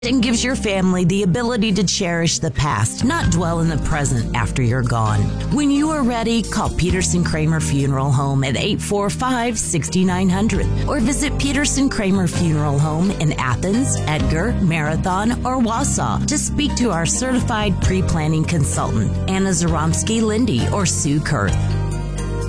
and gives your family the ability to cherish the past, not dwell in the present after you're gone. When you are ready, call Peterson Kramer Funeral Home at 845-6900 or visit Peterson Kramer Funeral Home in Athens, Edgar, Marathon, or Wausau to speak to our certified pre-planning consultant, Anna Zaromsky Lindy or Sue Kurth.